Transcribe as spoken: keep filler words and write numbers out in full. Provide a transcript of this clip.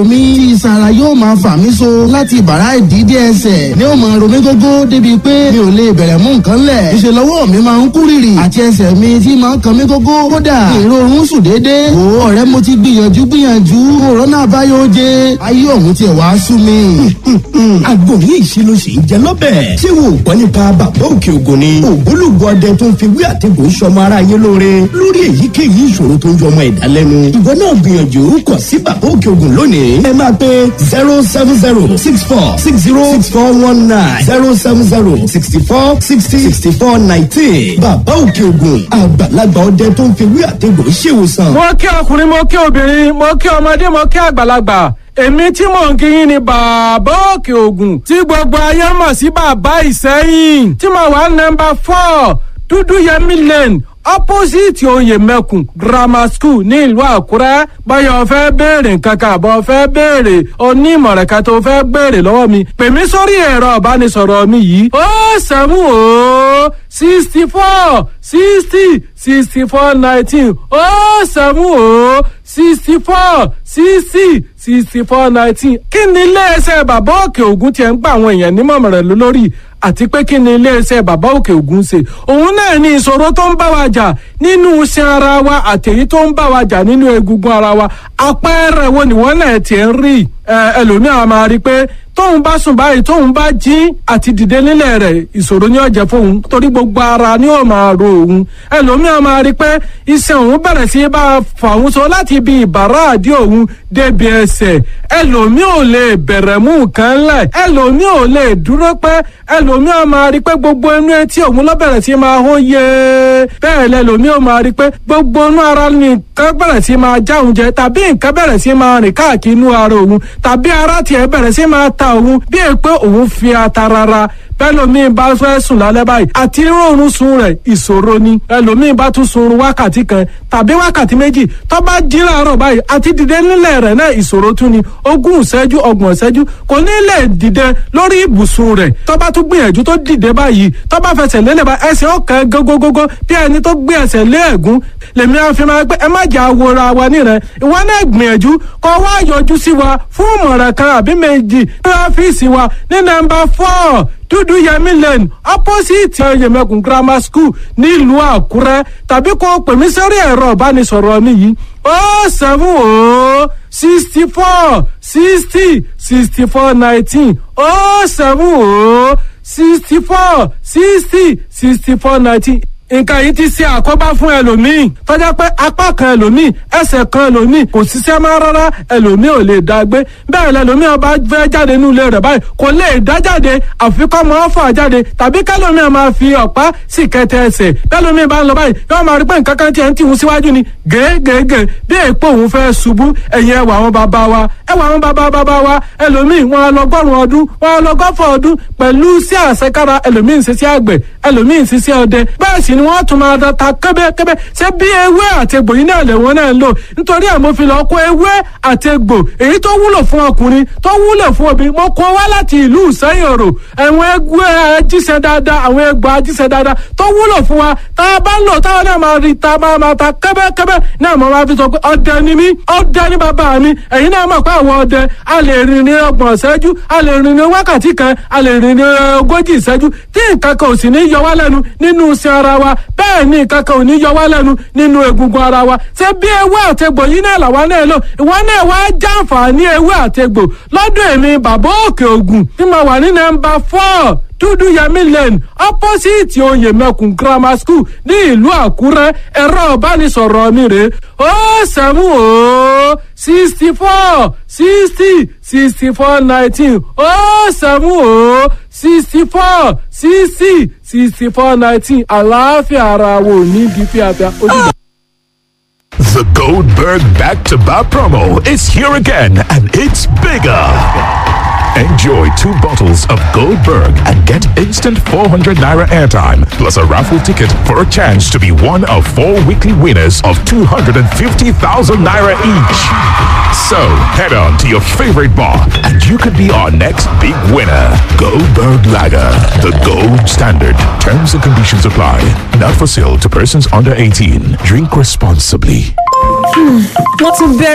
mi tí ìsara yóò máa fà mí so láti ìbàrá ìdídé ẹsẹ̀ ni ó máa ro mí gógó débi pé mi ò lè bẹ̀rẹ̀ mú nǹkan lẹ̀. ìṣe lọ́wọ́ mi máa ń kú rìrì àti ẹsẹ̀ mi tí máa ń kan mí gógó. kódà èrò oorun sùn déédéé. wò ó ọ̀rẹ́ mo ti gbìyànjú gbìyànjú òrónà àbáyọ oje ayé òun tiẹ̀ wá sú mi. àgbo ní ìṣirò sì ń jẹ lọ́bẹ̀. ṣé wo gbọ́ nípa bàbá òkè ògùn ni. ògbólógbò ọdẹ tó ń fi wí àtẹ̀gùn sọmọ aráyé lóore lórí èyíkéyìí ìṣòro tó ń jọ ọmọ ẹ̀dá lẹ́nu. ìwọ náà gbìyànjú kàn sí bàbá òkè ògùn lónìí. ẹ máa pe zero seven zero six four six zero six four one nine zero seven zero sixty four sixty sixty four nineteen. bàbá òkè ògùn àgbàlagbà ọdẹ tó ń fi wí àtẹ̀gùn ṣèwòsàn. mo kí ọkùnrin mo kí obìnrin mo kí ọmọdé mo kí àgbàlagbà èmi tí mò ń kíyìn ni bàbá òkè ògùn tí gbogbo ayé mọ̀ sí bàbá ìsẹ́yìn tí mo wà nọ́mbà four dúdú yẹmí lane opposite oyè mẹ́kùn grammar school ní ìlú àkúrẹ́ báyọ̀ fẹ́ béèrè nǹkankan àbọ̀ fẹ́ béèrè onímọ̀ràn kan tó fẹ́ béèrè lọ́wọ́ mi pè mí sórí ẹ̀rọ ìbánisọ̀rọ̀ mi yìí ó sẹ́mu ó sixty four sixty sixty four nineteen ó sẹ́mu ó sixty four sixty sixty four nineteen kí ni iléeṣẹ́ bàbá òkè ògùn tiẹ̀ ń gba àwọn èèyàn nímọ̀ràn lórí àti pé kí ni iléeṣẹ́ bàbá òkè ògùn ṣe òun náà ní ìṣòro tó ń bá wa jà nínú iṣan ara wa àtẹ̀yí tó ń bá wa jà nínú egungun ara wa àpẹẹrẹ wo ni wọ́n náà tiẹ̀ ń rí ẹlòmíràn máa rí pé tóun bá sùn báyìí tóun bá jí àti dìde nílẹ̀ rẹ̀ ìṣòro ní ọ̀jẹ̀ fóun torí gbogbo ara ni ó máa ro òun ẹlòmíràn máa rí pé iṣan òun bẹ̀rẹ̀ sí bá fà òun so láti ibi ìbàrá àdí òun débi ẹsẹ̀ ẹlòmí ò lè bẹ̀rẹ̀ mú nǹkan lẹ̀ ẹlòmí ò lè dúró pẹ́ ẹlòmíràn máa rí pé gbogbo inú etí òun ló bẹ̀rẹ̀ sí máa hó yé bẹ́ẹ̀ lẹ́lòmí ò máa rí pé gbogbo inú ara ni nǹkan bẹ̀rẹ̀ sí máa já òun jẹ tàbí nǹkan bẹ̀rẹ̀ sí máa rìn káàkiri inú ara òun tàbí ara tiẹ̀ bẹ̀rẹ̀ sí máa ta òun bí è pé òun fi ata rárá bẹ́lòmíì bá fẹ́ sùn lálẹ́ báyìí àti rọrùn sùn rẹ̀ ìṣòro ni ẹlòmíì bá tún sunrun wákàtí kan tàbí wákàtí méjì tó bá jí láàárọ̀ báyìí àti dìde nílẹ̀ rẹ̀ náà ìṣòro tún ni ogún ìṣẹ́jú ọgbọ̀n ìṣẹ́jú kò ní lè dìde lórí ibùsùn rẹ̀ tó bá tún gbìyànjú tó dìde báyìí tó bá fẹsẹ̀ lélẹ̀ bá ẹsẹ̀ ọ̀kan gógógógó bí ẹni tó gbé ẹsẹ̀ lé ẹ̀gún lèmi àfi máa pé ẹ má jà wòra wa nírẹ̀ ìwọ náà gbìyànjú kó wá yọjú sí wa fún ìmọ̀ràn kan àbí méjì ní ọ́fíìsì wa ní nọ́mbà four dúdú yẹmí lane opposite yẹmẹkùn grammar school nílùú àkúrẹ́ tàbí kó pè mí sórí ẹ̀rọ ìbánisọ̀rọ̀ mi yìí ó seven ó sixty four sixty sixty four nineteen ó seven ó sixty four sixty sixty four nineteen nǹkan yìí ti ṣe àkóbá fún ẹlòmíì tọ́jà pé apá kan ẹlòmíì ẹsẹ̀ kan ẹlòmíì kò ṣiṣẹ́ máa rárá ẹlòmíì ò lè dá gbé bẹ́ẹ̀ lẹlòmíì ọba fẹ́ jáde nínú ilé rẹ̀ báyìí kò lè dá jáde àfikọ́ máa fà jáde tàbí kẹlòmíì máa fi ọ̀pá sì kẹtẹ ẹsẹ̀ kẹlòmíì bá ń lọ báyìí yóò máa rí pé nǹkan kan tiẹ̀ ń tìhun síwájú ni gègègè bí èèpo òun fẹ́ ṣubú ẹ̀yìn ẹwà àwọn bàbá wa ẹwà àwọn bàbá bàbá wa ẹlòmíì wọn lọgọ́rùn ọdún wọn lọgọ́fọ̀ ọdún pẹ̀lú sí àṣekára ẹlòmíì ń ṣiṣẹ́ àgbẹ̀ ẹlòmíì ń ṣiṣẹ́ ọdẹ bẹ́ẹ̀ sì ni wọ́n tún máa ta kẹ́bẹ́kẹ́bẹ́ ṣé bí ewé àti egbò yìí náà lè wọ́n náà ń lò nítorí àmọ́ fi lọ kó ewé àti egbò èyí tó wúlò fún ọkùnrin tó wúlò fún obìnrin mo kó wá láti ìlú ìsẹ́yìn òrò àwọn ewé ajíṣẹ́ dáadáa àwọn egbò ajíṣẹ́ dáadáa tó wúlò fún wa tá a bá ń lò táwọn náà máa rí ta máa máa ta kẹ́bẹ́kẹ́bẹ́ náà mo máa fi sọ pé ọdẹ ni mí ọdẹ ni bàbá mi ẹ̀yin náà mọ̀ pé àwọn ọdẹ a lè rìn ní ọgbọ̀n ìṣẹ́jú a lè rìn ní wákàtí kan a lè rìn ní ogójì ìṣẹ́jú tí nǹkan kan ò sì ní yọ wá lẹ́nu nínú iṣẹ́ ara wa bẹ́ẹ̀ ni nǹkan kan ò ní yọ wá lẹ́nu nínú egungun ara wa ṣé bí ewé àtegbò yìí náà làwa náà lò ìwọ náà wá jàǹfààní ewé àtegbò lọ́dún èmi bàbá òkè ògùn tí mo wà ní nọ́mbà four dúdú yẹmí lane opposite oyè mẹ́kùn grammar school ní ìlú àkúrẹ́ ẹ̀rọ ìbánisọ̀rọ̀ mi rèé ó sẹ́mu ó sixty four sixty sixty four nineteen ó sẹ́mu ó sixty four sixty sixty four nineteen àlàáfíà ara wo ní di fíafíà ojúbọ. The Goldberg back-to-back promo is here again, and it's bigger. Enjoy two bottles of Goldberg and get instant four hundred naira airtime plus a raffle ticket for a chance to be one of four weekly winners of two hundred fifty thousand naira each. So head on to your favorite bar and you could be our next big winner. Goldberg Lager, the gold standard. Terms and conditions apply. Not for sale to persons under eighteen. Drink responsibly. What's in